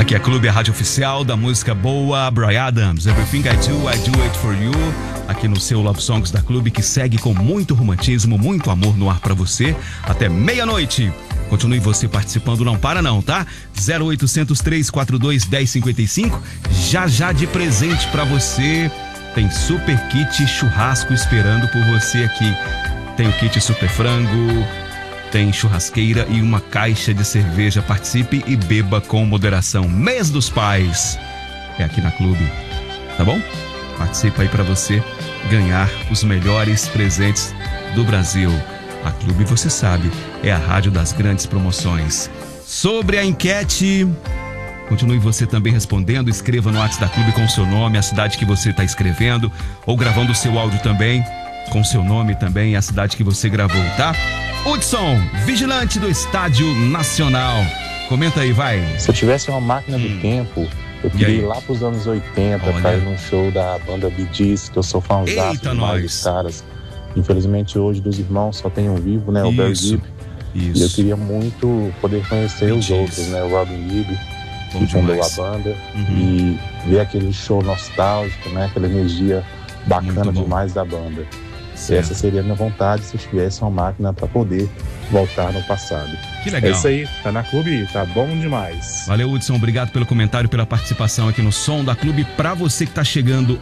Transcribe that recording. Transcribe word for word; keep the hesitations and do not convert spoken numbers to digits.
Aqui é Clube, a rádio oficial da música boa, Bryan Adams, Everything I Do, I Do It For You, aqui no seu Love Songs da Clube, que segue com muito romantismo, muito amor no ar pra você, até meia-noite. Continue você participando, não para não, tá? zero oitocentos, três quatro dois, um zero cinco cinco, já já de presente pra você, tem super kit churrasco esperando por você aqui. Tem o kit super frango, tem churrasqueira e uma caixa de cerveja. Participe e beba com moderação. Mês dos Pais é aqui na Clube, tá bom? Participa aí pra você ganhar os melhores presentes do Brasil. A Clube, você sabe, é a rádio das grandes promoções. Sobre a enquete, continue você também respondendo. Escreva no WhatsApp da Clube com o seu nome, a cidade que você está escrevendo, ou gravando o seu áudio também com seu nome também, a cidade que você gravou, tá? Hudson, vigilante do Estádio Nacional. Comenta aí, vai. Se eu tivesse uma máquina do hum. tempo, eu queria ir lá pros anos oitenta, Olha. pra ir num show da banda Bee Gees, que eu sou fãzaço demais dos caras. Infelizmente hoje dos irmãos só tem um vivo, né? O Barry Gibb. E eu queria muito poder conhecer Bee os Gees. outros, né? O Robin Gibb, que fundou a banda. Uhum. E ver aquele show nostálgico, né? Aquela energia bacana demais da banda. Certo. Essa seria a minha vontade se eu tivesse uma máquina para poder voltar no passado. Que legal. É isso aí, tá na Clube, tá bom demais. Valeu, Hudson, obrigado pelo comentário, pela participação aqui no Som da Clube. Para você que tá chegando